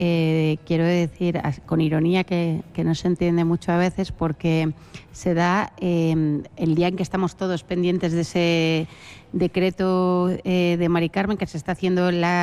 quiero decir con ironía que no se entiende mucho a veces, porque se da el día en que estamos todos pendientes de ese decreto de Mari Carmen, que se está haciendo